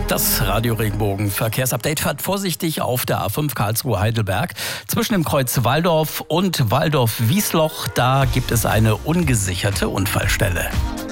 Das Radio Regenbogen Verkehrsupdate fährt vorsichtig auf der A5 Karlsruhe-Heidelberg. Zwischen dem Kreuz Walldorf und Walldorf-Wiesloch, da gibt es eine ungesicherte Unfallstelle.